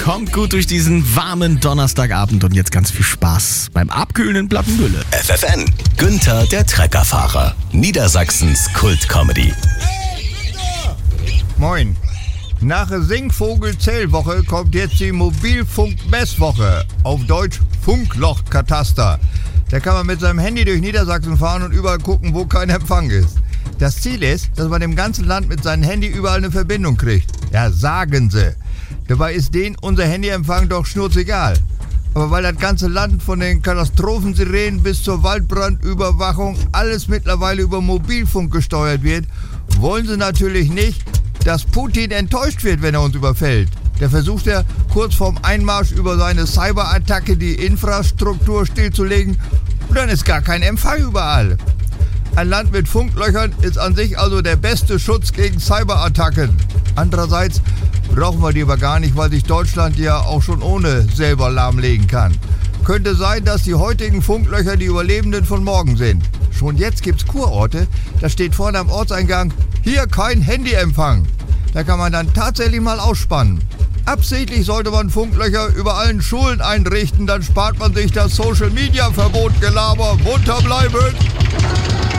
Kommt gut durch diesen warmen Donnerstagabend und jetzt ganz viel Spaß beim Abkühlen in Plattenmühle. FFN, Günther der Treckerfahrer, Niedersachsens Kultcomedy. Moin. Nach Singvogel-Zählwoche kommt jetzt die Mobilfunk-Messwoche, auf Deutsch Funklochkataster. Da kann man mit seinem Handy durch Niedersachsen fahren und überall gucken, wo kein Empfang ist. Das Ziel ist, dass man im ganzen Land mit seinem Handy überall eine Verbindung kriegt. Ja, sagen sie. Dabei ist denen unser Handyempfang doch schnurzegal. Aber weil das ganze Land von den Katastrophensirenen bis zur Waldbrandüberwachung alles mittlerweile über Mobilfunk gesteuert wird, wollen sie natürlich nicht, dass Putin enttäuscht wird, wenn er uns überfällt. Der versucht ja kurz vorm Einmarsch über seine Cyberattacke die Infrastruktur stillzulegen und dann ist gar kein Empfang überall. Ein Land mit Funklöchern ist an sich also der beste Schutz gegen Cyberattacken. Andererseits brauchen wir die aber gar nicht, weil sich Deutschland ja auch schon ohne selber lahmlegen kann. Könnte sein, dass die heutigen Funklöcher die Überlebenden von morgen sind. Schon jetzt gibt's Kurorte, da steht vorne am Ortseingang, hier kein Handyempfang. Da kann man dann tatsächlich mal ausspannen. Absichtlich sollte man Funklöcher über allen Schulen einrichten, dann spart man sich das Social-Media-Verbot-Gelaber. Munter bleiben!